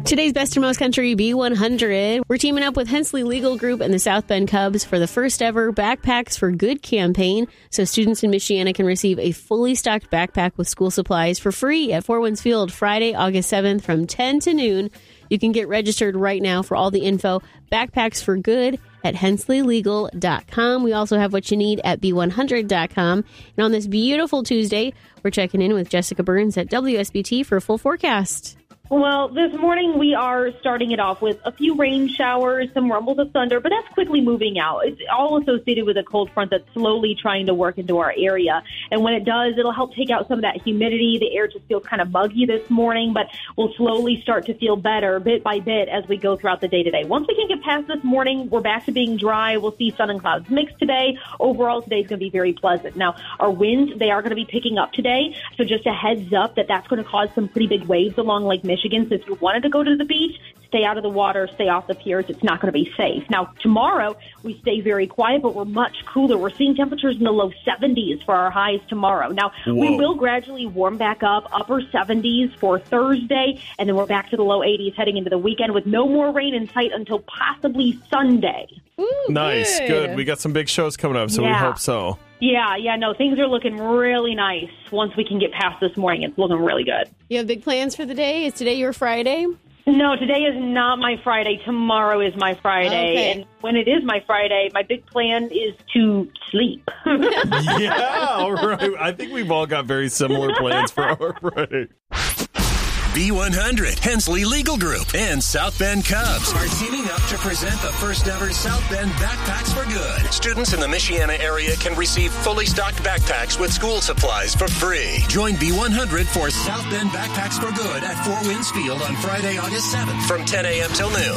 Today's Best and Most Country B100. We're teaming up with Hensley Legal Group and the South Bend Cubs for the first ever Backpacks for Good campaign. So students in Michiana can receive a fully stocked backpack with school supplies for free at Four Winds Field Friday, August 7th from 10 to noon. You can get registered right now for all the info. Backpacks for Good at hensleylegal.com. We also have what you need at b100.com. And on this beautiful Tuesday, we're checking in with Jessica Burns at WSBT for a full forecast. Well, this morning we are starting it off with a few rain showers, some rumbles of thunder, but that's quickly moving out. It's all associated with a cold front that's slowly trying to work into our area. And when it does, it'll help take out some of that humidity. The air just feels kind of muggy this morning, but we'll slowly start to feel better bit by bit as we go throughout the day today. Once we can get past this morning, we're back to being dry. We'll see sun and clouds mixed today. Overall, today's going to be very pleasant. Now, our winds, they are going to be picking up today. So just a heads up that's going to cause some pretty big waves along Lake Michigan. So if you wanted to go to the beach, stay out of the water, stay off the piers. It's not going to be safe. Now, tomorrow, we stay very quiet, but we're much cooler. We're seeing temperatures in the low 70s for our highs tomorrow. Now, we will gradually warm back up, upper 70s for Thursday, and then we're back to the low 80s heading into the weekend with no more rain in sight until possibly Sunday. Ooh, nice, good. We got some big shows coming up, so we hope so. No, things are looking really nice once we can get past this morning. It's looking really good. You have big plans for the day? Is today your Friday? No, today is not my Friday. Tomorrow is my Friday. Okay. And when it is my Friday, my big plan is to sleep. Yeah, all right. I think we've all got very similar plans for our Friday. B100, Hensley Legal Group, and South Bend Cubs are teaming up to present the first ever South Bend Backpacks for Good. Students in the Michiana area can receive fully stocked backpacks with school supplies for free. Join B100 for South Bend Backpacks for Good at Four Winds Field on Friday, August 7th from 10 a.m. till noon.